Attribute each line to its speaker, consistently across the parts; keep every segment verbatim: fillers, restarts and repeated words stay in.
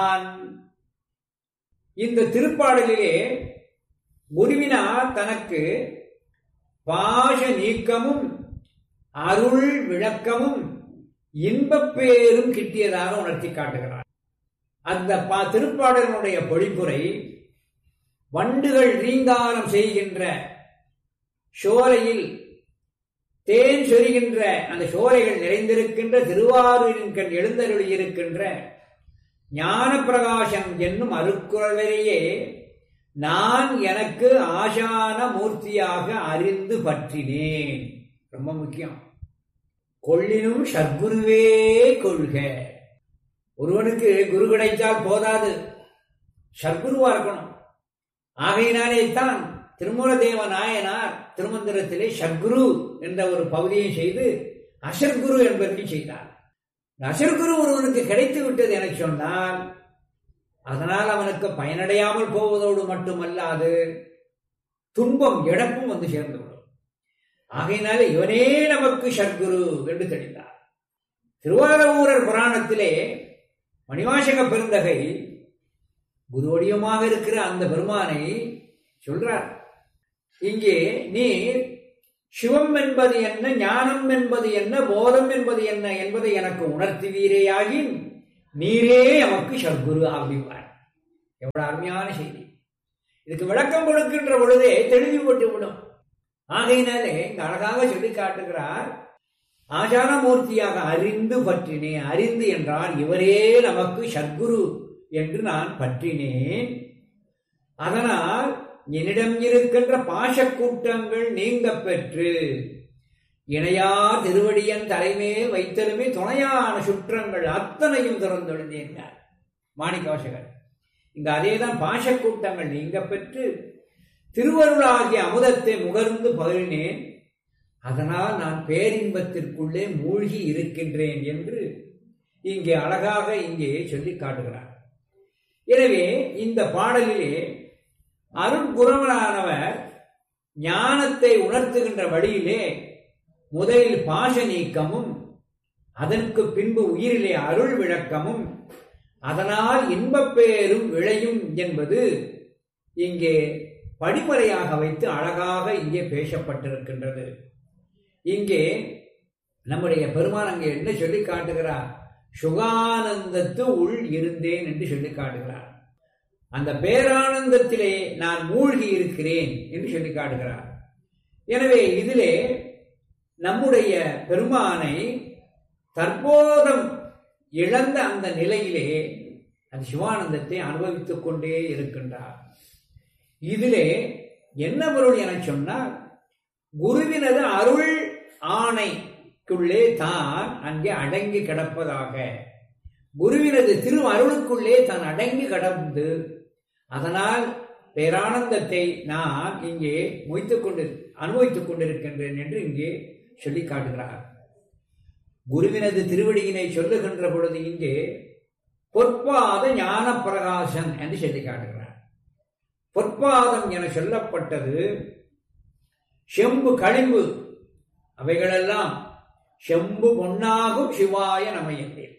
Speaker 1: இந்த திருப்பாடலிலே குருவினால் தனக்கு பாச நீக்கமும் அருள் விளக்கமும் இன்பப் பேரும் கிட்டியதாக உணர்த்தி காட்டுகிறார். அந்த திருப்பாடலினுடைய பொழிப்புரை வண்டுகள் ரீங்காரம் செய்கின்ற சோலையில் தேன் சொரிகின்ற அந்த சோலைகள் நிறைந்திருக்கின்ற திருவாரூரின் கண் எழுந்தருளி இருக்கின்ற ஞான பிரகாசம் என்னும் அருக்குறளையே நான் எனக்கு ஆசான மூர்த்தியாக அறிந்து பற்றினேன். ரொம்ப முக்கியம். கொள்ளினும் சத்குருவே கொள்க. ஒருவனுக்கு குரு கிடைத்தால் போதாது, சத்குருவா இருக்கணும். ஆகையினாலே தான் திருமூலதேவ நாயனார் திருமந்திரத்திலே சத்குரு என்ற ஒரு பகுதியை செய்து அசர்குரு என்பதை செய்தார். அசர்குரு ஒருவனுக்கு கிடைத்து விட்டது என சொன்னால் அதனால் அவனுக்கு பயனடையாமல் போவதோடு மட்டுமல்லாது துன்பம் இழப்பும் வந்து சேர்ந்துவிடும். ஆகையினாலே இவனே நமக்கு சத்குரு என்று தெரிந்தார். திருவாரூரர் புராணத்திலே மணிவாசக பெருந்தகை குருவடியமாக இருக்கிற அந்த பெருமானை சொல்றார். இங்கே நீ சிவம் என்பது என்ன, ஞானம் என்பது என்ன, போதம் என்பது என்ன என்பதை எனக்கு உணர்த்துவீரேயாகின் நீரே நமக்கு சத்குரு அப்படிவார். எவ்வளவு அருமையான செய்தி! இதுக்கு விளக்கம் கொடுக்கின்ற பொழுதே தெளிவுபட்டு விடும். ஆகையினாலே இங்க அழகாக சொல்லி காட்டுகிறார். ஆசானமூர்த்தியாக அறிந்து பற்றினேன். அறிந்து என்றால் இவரே நமக்கு சத்குரு என்று நான் பற்றினேன். அதனால் என்னிடம் இருக்கின்ற பாசக்கூட்டங்கள் நீங்க பெற்று இணையா திருவடியன் தலைமையில் வைத்தலுமே துணையான சுற்றங்கள் அத்தனையும் திறந்தொழிந்தேன் மாணிக்கவாசகர். இங்க அதேதான், பாசக்கூட்டங்கள் நீங்க பெற்று திருவருளாகிய அமுதத்தை முகர்ந்து பகிர்ந்தேன். அதனால் நான் பேரின்பத்திற்குள்ளே மூழ்கி இருக்கின்றேன் என்று இங்கே அழகாக இங்கே சொல்லி காட்டுகிறார். எனவே இந்த பாடலிலே அருட்குரவனானவர் ஞானத்தை உணர்த்துகின்ற வழியிலே முதலில் பாச நீக்கமும் அதற்கு பின்பு உயிரிலே அருள் விளக்கமும் அதனால் இன்பப் பேரும் விளையும் என்பது இங்கே படிமுறையாக வைத்து அழகாக இங்கே பேசப்பட்டிருக்கின்றது. இங்கே நம்முடைய பெருமான் அங்கே என்ன சொல்லி காட்டுகிறார்? சுகானந்தத்து உள் இருந்தேன் என்று சொல்லி காட்டுகிறார். அந்த பேரானந்தத்திலே நான் மூழ்கி இருக்கிறேன் என்று சொல்லி காட்டுகிறார். எனவே இதிலே நம்முடைய பெருமானை தற்போதம் இழந்த அந்த நிலையிலே அந்த சிவானந்தத்தை அனுபவித்துக் கொண்டே இருக்கின்றார். இதிலே என்ன பொருள் என சொன்னால், குருவினது அருள் ஆணைக்குள்ளே தான் அங்கே அடங்கி கிடப்பதாக, குருவினது திரு அருளுக்குள்ளே தான் அடங்கி கிடந்து அதனால் பேரானந்தத்தை நான் இங்கே மொய்த்துக் கொண்டு அனுபவித்துக் கொண்டிருக்கின்றேன் என்று இங்கே சொல்லி காட்டுகிறார். குருவினது திருவடியினை சொல்லுகின்ற பொழுது இங்கே பொற்பாத ஞான பிரகாசன் என்று சொல்லி காட்டுகிறார். பொற்பாதம் என சொல்லப்பட்டது செம்பு களிம்பு, அவைகளெல்லாம் செம்பு பொன்னாகும் சிவாய நமையேன்.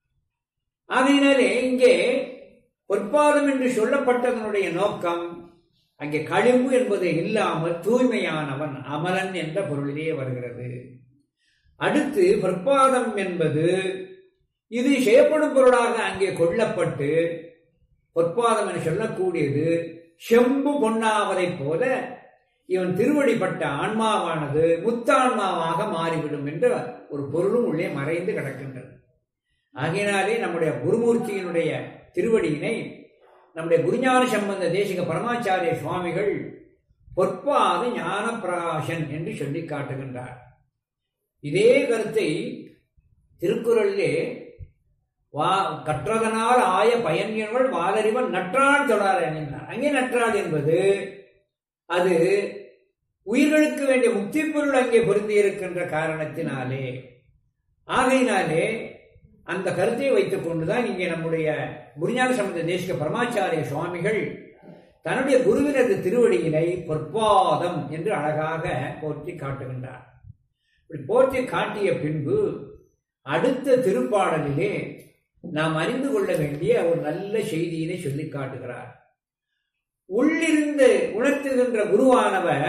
Speaker 1: அதனாலே இங்கே பொற்பாதம் என்று சொல்லப்பட்டதனுடைய நோக்கம் அங்கே களிம்பு என்பது இல்லாமல் தூய்மையானவன் அமலன் என்ற பொருளிலே வருகிறது. அடுத்து பொற்பாதம் என்பது இது செய்யப்படும் பொருளாக அங்கே கொள்ளப்பட்டு பொற்பாதம் என சொல்லக்கூடியது செம்பு பொன்னாவதை போல இவன் திருவடிப்பட்ட ஆன்மாவானது முத்தான்மாவாக மாறிவிடும் என்ற ஒரு பொருளும் உள்ளே மறைந்து கிடக்கின்றது. ஆகையினாலே நம்முடைய குருமூர்த்தியினுடைய திருவடியினை நம்முடைய குருஞான சம்பந்த தேசிக பரமாச்சாரிய சுவாமிகள் பொற்பாத ஞான பிரகாசன் என்று சொல்லி காட்டுகின்றார். இதே கருத்தை திருக்குறளிலே வா கற்றதனால் ஆய பயன்கள் வாதறிவன் நற்றாள் தொடர் என்கிறார். அங்கே நற்றாள் என்பது அது உயிர்களுக்கு வேண்டிய முக்தி பொருள் அங்கே பொருந்தி இருக்கின்ற காரணத்தினாலே, ஆகையினாலே அந்த கருத்தை வைத்துக் கொண்டுதான் இங்கே நம்முடைய குருஞான சம்பந்த தேசிக பரமாச்சாரிய சுவாமிகள் தன்னுடைய குருவினது திருவடியினை பொற்பாதம் என்று அழகாக போற்றி காட்டுகின்றார். இப்படி போற்றி காட்டிய பின்பு அடுத்த திருப்பாடலிலே நாம் அறிந்து கொள்ள வேண்டிய ஒரு நல்ல செய்தியினை சொல்லி காட்டுகிறார். உள்ளிருந்து உணர்த்துகின்ற குருவானவர்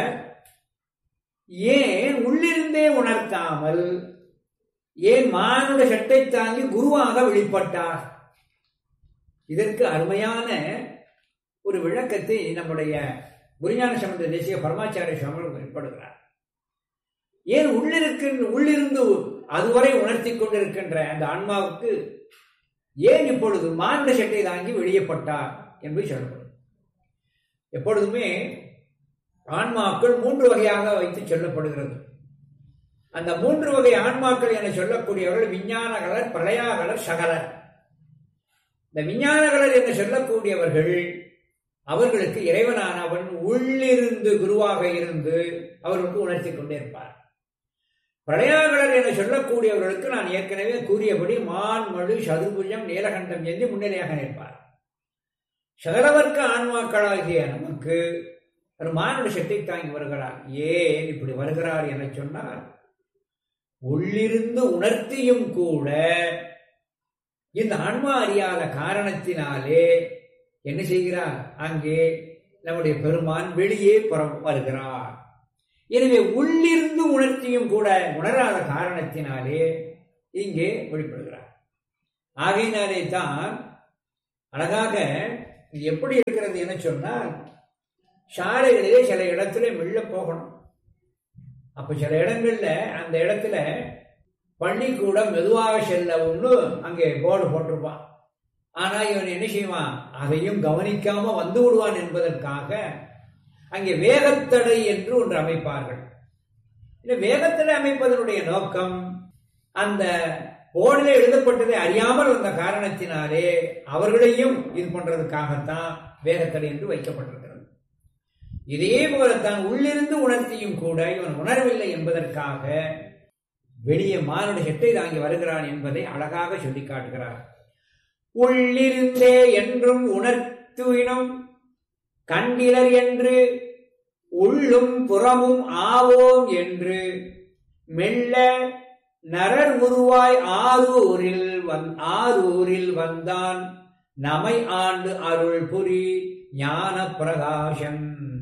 Speaker 1: ஏன் உள்ளிருந்தே உணர்த்தாமல் ஏன் மானுட சட்டை தாங்கி குருவாக வெளிப்பட்டார்? இதற்கு அருமையான ஒரு விளக்கத்தை நம்முடைய குருஞான சம்பந்த தேசிக பரமாச்சாரிய சுவாமி வெளிப்படுகிறார். ஏன் உள்ளிருக்கின்ற உள்ளிருந்து அதுவரை உணர்த்தி கொண்டிருக்கின்ற அந்த ஆன்மாவுக்கு ஏன் இப்பொழுது மானுட சட்டை தாங்கி வெளியப்பட்டார் என்பது சொல்லப்படும். எப்பொழுதுமே ஆன்மாக்கள் மூன்று வகையாக வைத்து சொல்லப்படுகிறது. அந்த மூன்று வகை ஆன்மாக்கள் என சொல்லக்கூடியவர்கள் விஞ்ஞானகலர், பிரளயாகலர், சகலர். இந்த விஞ்ஞானகலர் என்று சொல்லக்கூடியவர்கள் அவர்களுக்கு இறைவனானவன் உள்ளிருந்து குருவாக இருந்து அவர்களுக்கு உணர்த்தி கொண்டே இருப்பார். பிரளயாகலர் என சொல்லக்கூடியவர்களுக்கு நான் ஏற்கனவே கூறியபடி மான், மழு, சதுர்புஜம், நீலகண்டம் ஏந்தி முன்னிலையாக நிற்பார். சகலவர்க்க ஆன்மாக்களாகிய நமக்கு ஒரு மானுட சக்தி தாங்கி வருகிறார். ஏன் இப்படி வருகிறார் என சொன்னால், உள்ளிருந்து உணர்த்தியும் கூட இந்த ஆன்மா அறியாத காரணத்தினாலே என்ன செய்கிறார்? அங்கே நம்முடைய பெருமான் வெளியே புறம் வருகிறார். எனவே உள்ளிருந்து உணர்த்தியும் கூட உணராத காரணத்தினாலே இங்கே வெளிப்படுகிறார். ஆகையினாலே தான் அழகாக இது எப்படி இருக்கிறது என சொன்னால், சாலைகளிலே சில இடத்துல மெல்ல போகணும். அப்ப சில இடங்கள்ல அந்த இடத்துல பள்ளிக்கூடம் மெதுவாக செல்ல ஒண்ணு அங்கே போர்டு போட்டிருப்பான். ஆனா இவன் என்ன செய்வான்? அதையும் கவனிக்காம வந்து விடுவான் என்பதற்காக அங்கே வேகத்தடை என்று ஒன்று அமைப்பார்கள். இந்த வேகத்தடை அமைப்பதனுடைய நோக்கம் அந்த போர்டில் எழுதப்பட்டதை அறியாமல் வந்த காரணத்தினாலே அவர்களையும் இது பண்றதுக்காகத்தான் வேகத்தடை என்று வைக்கப்பட்டிருக்கிறது. இதே போலத்தான் உள்ளிருந்து உணர்த்தியும் கூட இவன் உணரவில்லை என்பதற்காக வெளியே மானுட செட்டை தாங்கி வருகிறான் என்பதை அழகாக சொல்லி காட்டுகிறார். உள்ளிருந்தே என்றும் உணர்த்துவினும் கண்டிலர் என்று உள்ளும் புறமும் ஆவோம் என்று மெல்ல நரர் உருவாய் ஆரூரில் வந் ஆரூரில் வந்தான் நமை ஆண்டு அருள் புரி ஞான பிரகாசன்.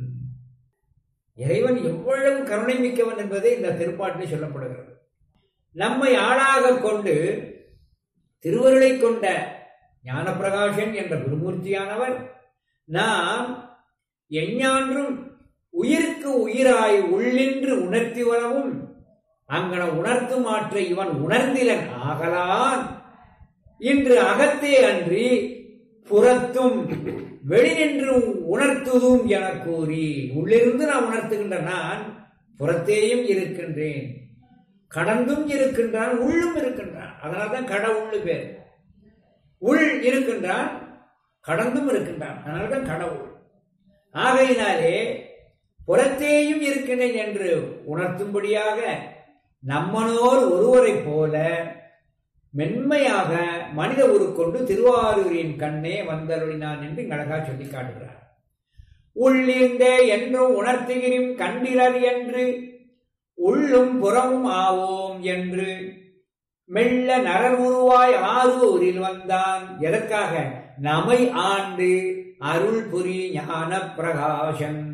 Speaker 1: இறைவன் எவ்வளவு கருணை மிக்கவன் என்பதை இந்த திருப்பாட்டில் சொல்லப்படுகிறது. நம்மை ஆளாக கொண்டு திருவருளை கொண்ட ஞான பிரகாசன் என்ற குருமூர்த்தியானவர் நாம் எஞ்ஞான்றும் உயிருக்கு உயிராய் உள்ளின்று உணர்த்தி வரவும் அங்கன உணர்த்து மாற்ற இவன் உணர்ந்திலன் ஆகலான் இன்று அகத்தே அன்றி புறத்தும் வெளிநின்று உணர்த்துதும் என கூறி, உள்ளிருந்து நான் உணர்த்துகின்ற நான் புறத்தேயும் இருக்கின்றேன், கடந்தும் இருக்கின்றான், உள்ளும் இருக்கின்றான். அதனால்தான் கடவுள் பேர். உள் இருக்கின்றான், கடந்தும் இருக்கின்றான், அதனால்தான் கடவுள். ஆகையினாலே புறத்தேயும் இருக்கின்றேன் என்று உணர்த்தும்படியாக நம்மனோர் ஒருவரை போல மென்மையாக மனித உருக்கொண்டு திருவாரூரின் கண்ணே வந்தருளினான் என்று அழகா சொல்லி காட்டுகிறார். உள்ளிருந்தே என்றும் உணர்த்துகிறோம் கண்டிலர் என்று உள்ளும் புறமும் ஆவோம் என்று மெல்ல நரர் உருவாய் ஆரூரில் வந்தான். எதற்காக? நமை ஆண்டு அருள் புரி ஞான பிரகாசன்.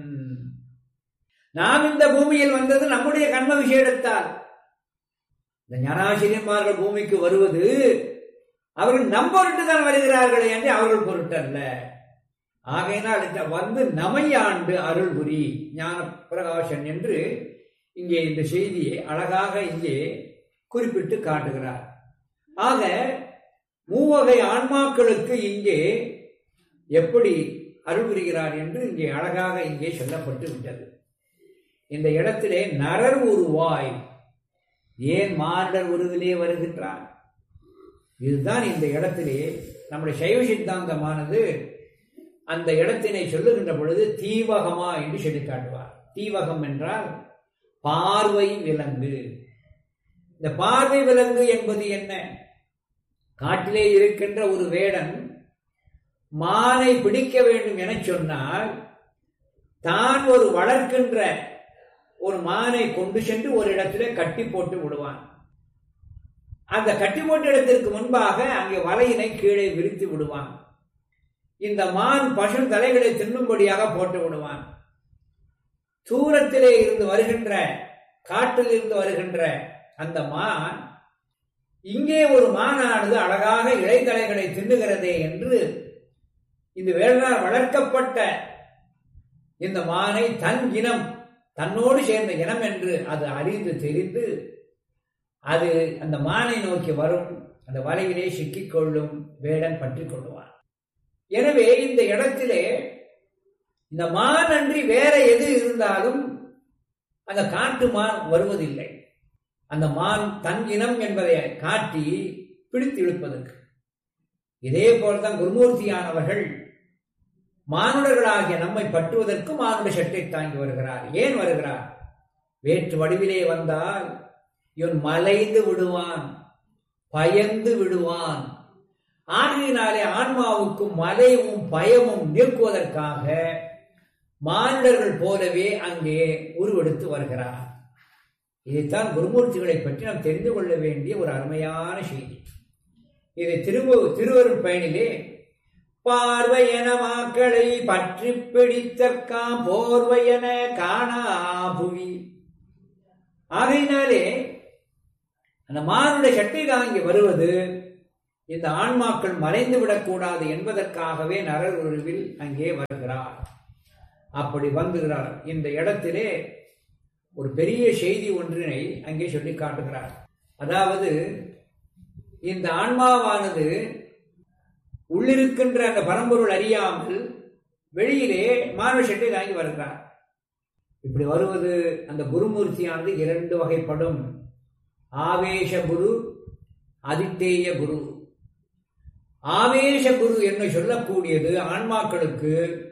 Speaker 1: நாம் இந்த பூமியில் வந்தது நம்முடைய கர்ம விஷயத்தால். இந்த ஞானாசிரியன்மார்கள் பூமிக்கு வருவது அவர்கள் நம் பொருட்டு தான் வருகிறார்களே என்று அவர்கள் பொருட்டல்ல. ஆகையினால் வந்து நமை ஆண்டு அருள் புரி ஞான பிரகாசன் என்று இங்கே இந்த செய்தியை அழகாக இங்கே குறிப்பிட்டு காட்டுகிறார். ஆக மூவகை ஆன்மாக்களுக்கு இங்கே எப்படி அருள் புரிகிறார் என்று இங்கே அழகாக இங்கே சொல்லப்பட்டு விட்டது. இந்த இடத்திலே நரர் உருவாய் ஏன் மாண்டர் உருவிலே வருகின்றான்? இதுதான் இந்த இடத்திலே நம்முடைய சைவ சித்தாந்தமானது அந்த இடத்தினை சொல்லுகின்ற பொழுது தீவகமா என்று சொல்லி காட்டுவார். தீவகம் என்றால் பார்வை விலங்கு. இந்த பார்வை விலங்கு என்பது என்ன? காட்டிலே இருக்கின்ற ஒரு வேடன் மானை பிடிக்க வேண்டும் என சொன்னால் தான் ஒரு வளர்க்கின்ற ஒரு மானை கொண்டு சென்று ஒரு இடத்திலே கட்டி போட்டு விடுவான். அந்த கட்டி போட்ட இடத்திற்கு முன்பாக அங்கே வலையினை கீழே விரித்து விடுவான். இந்த மான் பசு தலைகளை தின்னும்படியாக போட்டு விடுவான். தூரத்திலே இருந்து வருகின்ற, காட்டில் இருந்து வருகின்ற அந்த மான், இங்கே ஒரு மானானது அழகாக இலைத்தலைகளை தின்னுகிறதே என்று இந்த வேளாண் வளர்க்கப்பட்ட இந்த மானை தன் இனம், தன்னோடு சேர்ந்த இனம் என்று அது அறிந்து தெரிந்து அது அந்த மானை நோக்கி வரும். அந்த வலையிலே சிக்கிக்கொள்ளும். வேடன் பற்றி கொள்ளுவான். எனவே இந்த இடத்திலே இந்த மான் அன்றி வேற எது இருந்தாலும் அந்த காட்டு மான் வருவதில்லை. அந்த மான் தன் இனம் என்பதை காட்டி பிடித்து இழுப்பதற்கு. இதே போல்தான் குருமூர்த்தியானவர்கள் மானுடர்களாகிய நம்மை பற்றுவதற்கு மானுட சட்டை தாங்கி வருகிறார். ஏன் வருகிறார்? வேற்று வடிவிலே வந்தால் இவன் மலைந்து விடுவான், பயந்து விடுவான். ஆகையினாலே ஆன்மாவுக்கும் மலையும் பயமும் நீக்குவதற்காக மானுடர்கள் போலவே அங்கே உருவெடுத்து வருகிறார். இதைத்தான் குருமூர்த்திகளை பற்றி நாம் தெரிந்து கொள்ள வேண்டிய ஒரு அருமையான செய்தி. இதை திருவ திருவருட் பயனிலே பார்வையன மாக்களை பற்றி பிடித்தற்காம் போர்வையன காணா புவி. ஆகையினாலே அந்த மானுடைய சட்டை தாங்கி வருவது இந்த ஆன்மாக்கள் மறைந்து விடக்கூடாது என்பதற்காகவே நரர் உருவில் அங்கே வருகிறார். அப்படி வந்துகிறார். இந்த இடத்திலே ஒரு பெரிய செய்தி ஒன்றினை அங்கே சொல்லி காட்டுகிறார். அதாவது இந்த ஆன்மாவானது உள்ளிருக்கின்ற அந்த பரம்பொருள் அறியாமல் வெளியிலே மானுட சட்டை தாங்கி வருகிறார். இப்படி வருவது அந்த குருமூர்த்தியானது இரண்டு வகைப்படும். ஆவேச குரு, அதித்தேய குரு. ஆவேச குரு என்று சொல்லக்கூடியது ஆன்மாக்களுக்கு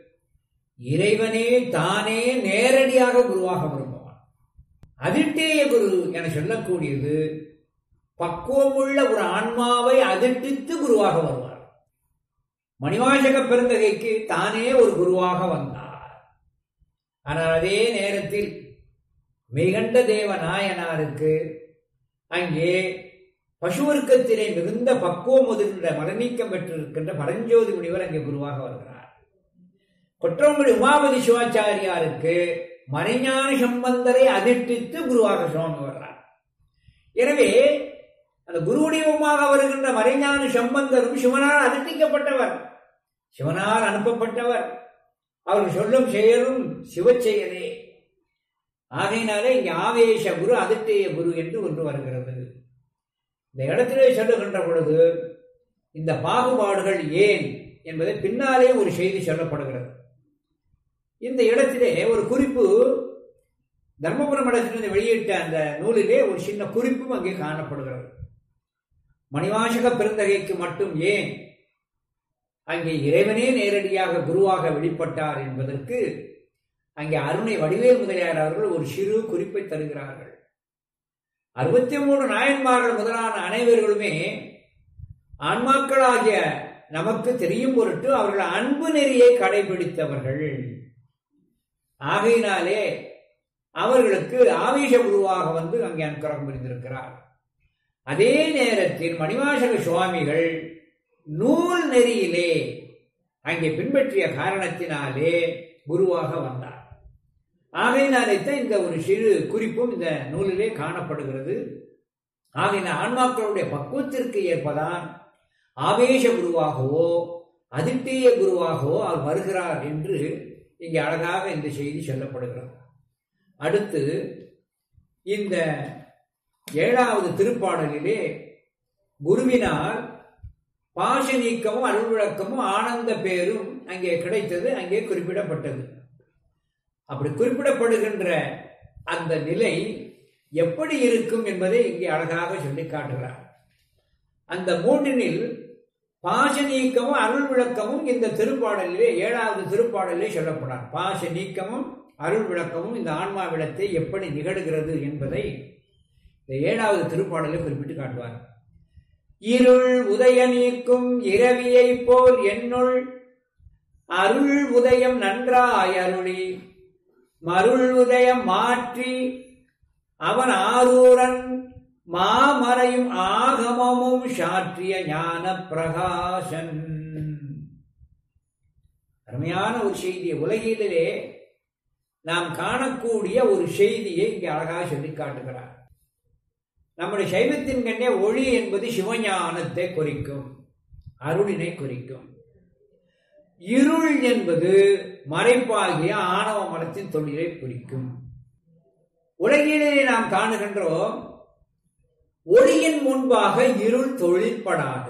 Speaker 1: இறைவனே தானே நேரடியாக குருவாக விரும்புவான். அதிட்டேய குரு என சொல்லக்கூடியது பக்குவமுள்ள ஒரு ஆன்மாவை அதிர்டித்து குருவாக வருவார். மணிவாசக பெருந்தகைக்கு தானே ஒரு குருவாக வந்தார். ஆனால் அதே நேரத்தில் மெய்கண்ட தேவ நாயனாருக்கு அங்கே பசுவர்க்கத்திலே மிகுந்த பக்குவம் முதிர்ந்த மரநீக்கம் பெற்றிருக்கின்ற பரஞ்சோதி முனிவர் அங்கே குருவாக வருகிறார். கொற்றங்குடி உமாபதி சிவாச்சாரியாருக்கு மறைஞான சம்பந்தரை அதிர்டித்து குருவாக சுவாமி வர்றார். எனவே அந்த குருவடிவமாக வருகின்ற மறைஞான சம்பந்தரும் சிவனால் அதிர்டிக்கப்பட்டவர், சிவனால் அனுப்பப்பட்டவர். அவர்கள் சொல்லும் செயலும் சிவ செயலே. ஆகையினாலே இங்கே ஆவேச குரு, அதிர்டேய குரு என்று ஒன்று வருகிறது. இந்த இடத்திலே சொல்லுகின்ற பொழுது இந்த பாகுபாடுகள் ஏன் என்பதை பின்னாலே ஒரு செய்தி சொல்லப்படுகிறது. இந்த இடத்திலே ஒரு குறிப்பு, தர்மபுரம் மடத்திலிருந்து வெளியிட்ட அந்த நூலிலே ஒரு சின்ன குறிப்பும் அங்கே காணப்படுகிறது. மணிவாசக பெருந்தகைக்கு மட்டும் ஏன் அங்கே இறைவனே நேரடியாக குருவாக வெளிப்பட்டார் என்பதற்கு அங்கே அருணை வடிவேல் முதலியார் அவர்கள் ஒரு சிறு குறிப்பை தருகிறார்கள். அறுபத்தி மூணு நாயன்மார்கள் முதலான அனைவர்களுமே ஆன்மாக்களாகிய நமக்கு தெரியும் பொருட்டு அவர்கள் அன்பு நெறியை கடைபிடித்தவர்கள். ஆகையினாலே அவர்களுக்கு ஆவேச குருவாக வந்து அங்கே அனுக்கிரகம் புரிந்திருக்கிறார். அதே நேரத்தில் மணிவாசக சுவாமிகள் நூல் நெறியிலே அங்கே பின்பற்றிய காரணத்தினாலே குருவாக வந்தார். ஆகையினாலே தான் இந்த ஒரு சிறு குறிப்பும் இந்த நூலிலே காணப்படுகிறது. ஆகையினால் ஆன்மாக்களுடைய பக்குவத்திற்கு ஏற்பதான் ஆவேச குருவாகவோ அதிட்டேய குருவாகவோ அவர் வருகிறார் என்று இங்கே அழகாக இந்த செய்தி சொல்லப்படுகிறது. அடுத்து இந்த ஏழாவது திருப்பாடலிலே குருவினால் பாச நீக்கமும் அருள் விளக்கமும் ஆனந்த பேரும் அங்கே கிடைத்தது, அங்கே குறிப்பிடப்பட்டது. அப்படி குறிப்பிடப்படுகின்ற அந்த நிலை எப்படி இருக்கும் என்பதை இங்கே அழகாக சொல்லி காட்டுகிறார். அந்த மூன்றினில் பாச நீக்கமும் அருள் விளக்கமும் இந்த திருப்பாடலிலே ஏழாவது திருப்பாடலிலே சொல்லப்படார். பாச நீக்கமும் அருள் விளக்கமும் இந்த ஆன்மாவிடத்தை எப்படி நிகழ்கிறது என்பதை இந்த ஏழாவது திருப்பாடலை குறிப்பிட்டு காட்டுவார். இருள் உதய நீக்கும் இரவியை போல் என்னுள் அருள் உதயம் நன்றாய் அருளி மருள் உதயம் மாற்றி அவன் ஆரூரன் மாமறையும் ஆகமமும் சாற்றிய ஞான பிரகாசன். அருமையான ஒரு செய்தி. உலகிலே நாம் காணக்கூடிய ஒரு செய்தியை இங்கே அழகாக சொல்லி காட்டுகிறார். நம்முடைய சைவத்தின் கண்ணே ஒளி என்பது சிவஞானத்தை குறிக்கும், அருளினை குறிக்கும். இருள் என்பது மறைப்பாகிய ஆணவ மலத்தின் தொழிலை குறிக்கும். உலகிலே நாம் காணுகின்றோம், ஒளியின் முன்பாக இருள் தொழிற்படாது.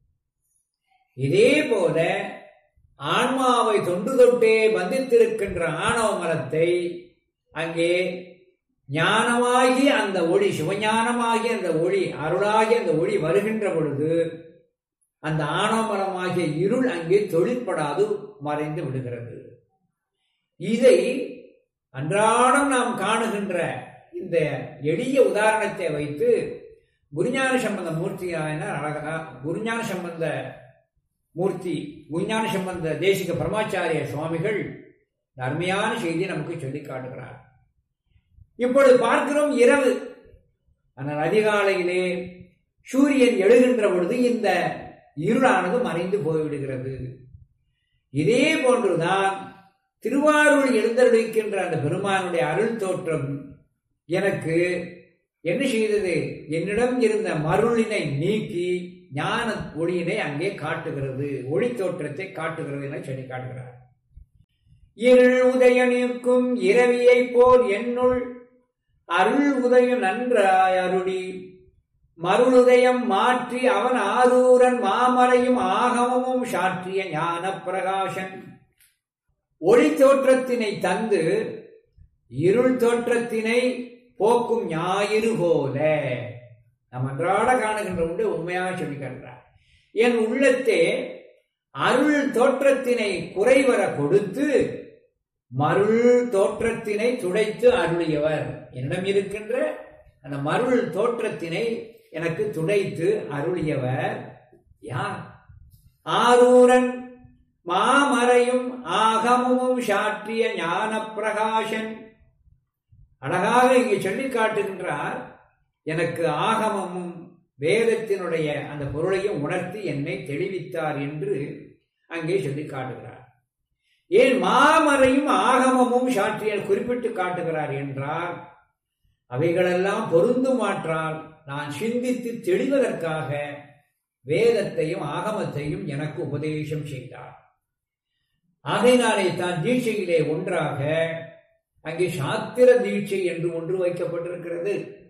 Speaker 1: இதே போல ஆன்மாவை தொன்று தொட்டே பந்தித்திருக்கின்ற ஆணவ மலத்தை அங்கே ஞானமாகி அந்த ஒளி, சிவஞானமாகி அந்த ஒளி, அருளாகி அந்த ஒளி வருகின்ற பொழுது அந்த ஆணவ மலமாகிய இருள் அங்கே தொழிற்படாது, மறைந்து விடுகிறது. இதை அன்றாடம் நாம் காணுகின்ற இந்த எளிய உதாரணத்தை வைத்து குருஞான சம்பந்த மூர்த்தியாயினார் அழகா குருஞான சம்பந்த மூர்த்தி குருஞான சம்பந்த தேசிக பரமாச்சாரிய சுவாமிகள் அருமையான செய்தியை நமக்கு சொல்லி காட்டுகிறார். இப்பொழுது பார்க்கிறோம் இரவு. ஆனால் அதிகாலையிலே சூரியன் எழுகின்ற பொழுது இந்த இருளானது மறைந்து போய்விடுகிறது. இதே போன்றுதான் திருவாரூர் எழுந்தருளிக்கின்ற அந்த பெருமானுடைய அருள் தோற்றம் எனக்கு என்ன செய்தது? என்னிடம் இருந்த மருளினை நீக்கி ஞான ஒளியினை அங்கே காட்டுகிறது, ஒளி தோற்றத்தை காட்டுகிறது என சொல்லி காட்டுகிறார். இருள் உதயனிக்கும் இரவியை போல் என்னுள் அருள் உதயம் நன்றாய் அருளி மருளுதயம் மாற்றி அவன் ஆரூரன் மாமறையும் ஆகமமும் சாற்றிய ஞான பிரகாசன். ஒளி தோற்றத்தினை தந்து இருள் தோற்றத்தினை போக்கும் ஞாயிறு போல நம் அன்றாட காணுகின்ற உண்டு உண்மையாக சொல்லி காட்டுகிறார். என் உள்ளத்தே அருள் தோற்றத்தினை குறைவர கொடுத்து மருள் தோற்றத்தினை துடைத்து அருளியவர். என்னிடம் இருக்கின்ற அந்த மருள் தோற்றத்தினை எனக்கு துடைத்து அருளியவர் யார்? ஆரூரன் மாமறையும் ஆகமும் சாற்றிய ஞான பிரகாசன். அழகாக இங்கே சொல்லி காட்டுகின்றார். எனக்கு ஆகமமும் வேதத்தினுடைய அந்த பொருளையும் உணர்த்தி என்னை தெளிவித்தார் என்று அங்கே சொல்லி காட்டுகிறார். ஏன் மாமறையும் ஆகமமும் சாற்றிய குறிப்பிட்டு காட்டுகிறார் என்றால், அவைகளெல்லாம் பொருந்துமாற்றால் நான் சிந்தித்து தெளிவதற்காக வேதத்தையும் ஆகமத்தையும் எனக்கு உபதேசம் செய்தார். ஆகையினாலே தான் தீட்சையிலே ஒன்றாக அங்கே சாத்திர தீட்சை என்று ஒன்று வைக்கப்பட்டிருக்கிறது.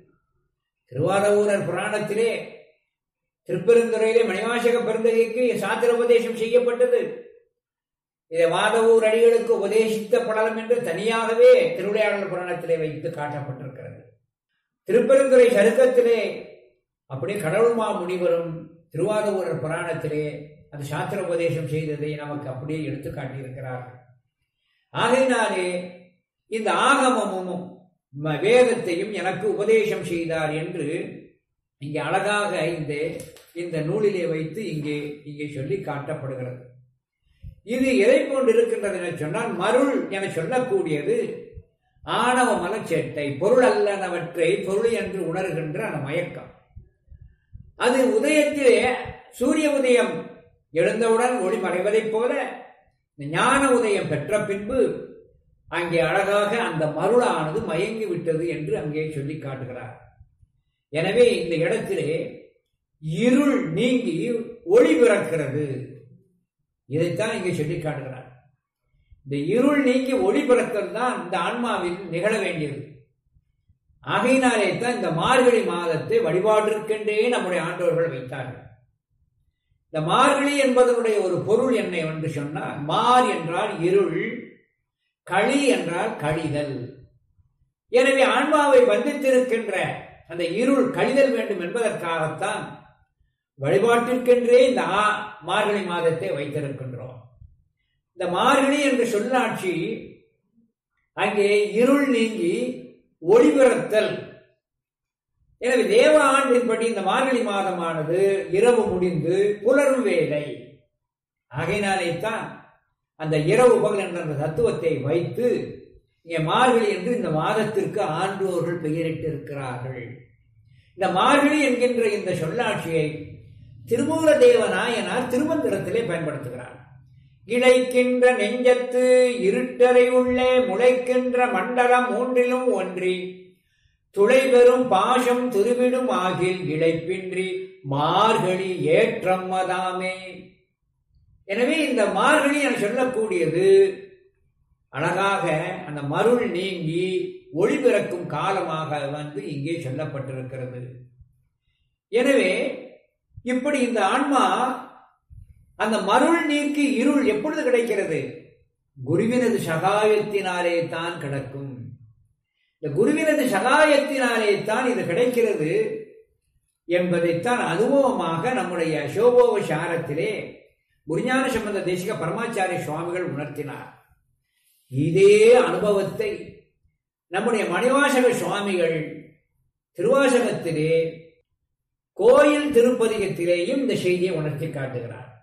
Speaker 1: திருவாரூரர் புராணத்திலே திருப்பெருந்துறையிலே மணிவாசக பெருந்தகைக்கு சாத்திர உபதேசம் செய்யப்பட்டது. இதை வாதவூர் அடிகளுக்கு உபதேசித்த படலம் என்று தனியாகவே திருவிளையாடல் புராணத்திலே வைத்து காட்டப்பட்டிருக்கிறது. திருப்பெருந்துறை சருக்கத்திலே அப்படியே கடவுள்மா முனிவரும் திருவாரூரர் புராணத்திலே அந்த சாத்திர உபதேசம் செய்ததை நமக்கு அப்படியே எடுத்து காட்டியிருக்கிறார்கள். ஆகையினாலே இந்த ஆகமமும் வேதத்தையும் எனக்கு உபதேசம் செய்தார் என்று இங்கே அழகாக இந்த இந்த நூலிலே வைத்து இங்கே இங்கே சொல்லி காட்டப்படுகிறது. இது எதை போன்று இருக்கின்றது என சொன்னால், மருள் என சொல்லக்கூடியது ஆணவ மலச்சேட்டை, பொருள் அல்லனவற்றை பொருள் என்று உணர்கின்ற அந்த மயக்கம். அது உதயத்திலே சூரிய உதயம் எழுந்தவுடன் ஒளி மறைவதைப் போல ஞான உதயம் பெற்ற பின்பு அங்கே அழகாக அந்த மருளானது மயங்கி விட்டது என்று அங்கே சொல்லி காட்டுகிறார். எனவே இந்த இடத்திலே இருள் நீங்கி ஒளி பிறக்கிறது. இதைத்தான் இங்கே சொல்லி காட்டுகிறார். இந்த இருள் நீங்கி ஒளி பிறக்கிறது தான் இந்த ஆன்மாவில் நிகழ வேண்டியது. ஆகையினாலே தான் இந்த மார்கழி மாதத்தை வழிபாட்டிற்கென்றே நம்முடைய ஆண்டவர்கள் வைத்தார்கள். இந்த மார்கழி என்பதனுடைய ஒரு பொருள் என்ன என்று சொன்னால், மார் என்றால் இருள், களி என்றால் கழிதல். எனவே ஆன்மாவை பந்தித்திருக்கின்ற அந்த இருள் கழிதல் வேண்டும் என்பதற்காகத்தான் வழிபாட்டிற்கென்றே இந்த மார்கழி மாதத்தை வைத்திருக்கின்றோம். இந்த மார்கழி என்ற சொல்லாட்சி அங்கே இருள் நீங்கி ஒளிபிறத்தல். எனவே தேவ ஆண்டின்படி இந்த மார்கழி மாதமானது இரவு முடிந்து புலரும் வேலை. ஆகையினாலே தான் அந்த இரவு பகல் என்ற அந்த தத்துவத்தை வைத்து இங்கே மார்கழி என்று இந்த மாதத்திற்கு ஆண்டோர்கள் பெயரிட்டு இருக்கிறார்கள். இந்த மார்கழி என்கின்ற இந்த சொல்லாட்சியை திருமூல தேவ நாயனார் திருமந்திரத்திலே பயன்படுத்துகிறார். இழைக்கின்ற நெஞ்சத்து இருட்டறை உள்ளே முளைக்கின்ற மண்டலம் மூன்றிலும் ஒன்றி துளை பெறும் பாசம் துருவிடும் ஆகில் இழைப்பின்றி மார்கழி ஏற்றம் மதாமே. எனவே இந்த மார்கழி என சொல்லக்கூடியது அழகாக அந்த மருள் நீங்கி ஒளி பிறக்கும் காலமாக வந்து இங்கே சொல்லப்பட்டிருக்கிறது. எனவே இப்படி இந்த ஆன்மா அந்த மருள் நீக்கி இருள் எப்பொழுது கிடைக்கிறது? குருவினது சகாயத்தினாலே தான் கிடக்கும். இந்த குருவினது சகாயத்தினாலே தான் இது கிடைக்கிறது என்பதைத்தான் அனுபவமாக நம்முடைய சோபோபசாரத்திலே குருஞான சம்பந்த தேசிக பரமாச்சாரிய சுவாமிகள் உணர்த்தினார். இதே அனுபவத்தை நம்முடைய மணிவாசக சுவாமிகள் திருவாசகத்திலே கோயில் திருப்பதிகத்திலேயும் இந்த செய்தியை உணர்த்தி காட்டுகிறார்.